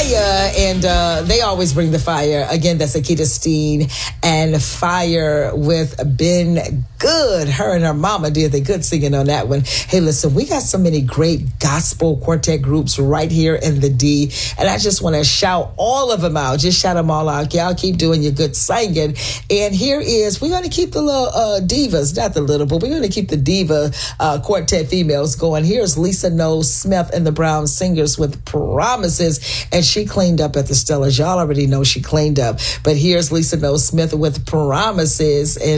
Fire, and they always bring the fire. Again, that's Akita Steen and Fire with Ben Good. Her and her mama did the good singing on that one. Hey, listen, we got so many great gospel quartet groups right here in the D, and I just want to shout all of them out. Just shout them all out. Y'all keep doing your good singing. And here is, we're going to keep the little divas, not the little, but we're going to keep the diva quartet females going. Here's Lisa Knowles Smith and the Brown Singers with Promises, and she cleaned up at the Stellars. Y'all already know she cleaned up, but here's Lisa Knowles Smith with Promises. And